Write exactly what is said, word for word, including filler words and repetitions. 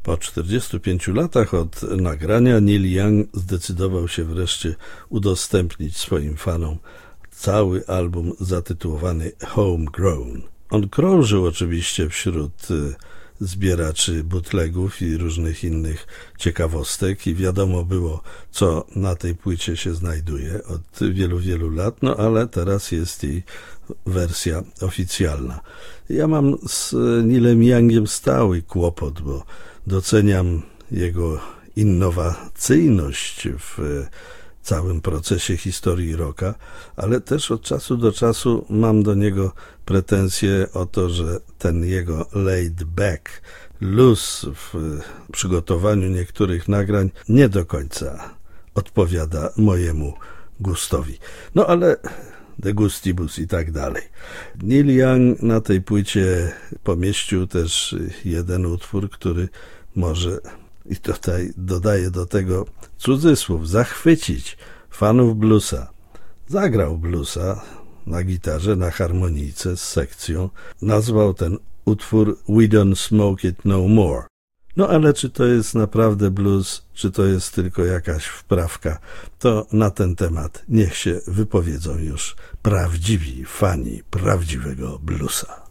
Po czterdziestu pięciu latach od nagrania Neil Young zdecydował się wreszcie udostępnić swoim fanom cały album zatytułowany Homegrown. On krążył oczywiście wśród zbieraczy bootlegów i różnych innych ciekawostek i wiadomo było, co na tej płycie się znajduje od wielu, wielu lat, no ale teraz jest jej wersja oficjalna. Ja mam z Neilem Youngiem stały kłopot, bo doceniam jego innowacyjność w całym procesie historii rocka, ale też od czasu do czasu mam do niego pretensje o to, że ten jego laid back luz w przygotowaniu niektórych nagrań nie do końca odpowiada mojemu gustowi. No ale de gustibus i tak dalej. Neil Young na tej płycie pomieścił też jeden utwór, który może, i tutaj dodaję do tego cudzysłów, zachwycić fanów bluesa. Zagrał bluesa na gitarze, na harmonijce z sekcją. Nazwał ten utwór We Don't Smoke It No More. No ale czy to jest naprawdę blues, czy to jest tylko jakaś wprawka, to na ten temat niech się wypowiedzą już prawdziwi fani prawdziwego bluesa.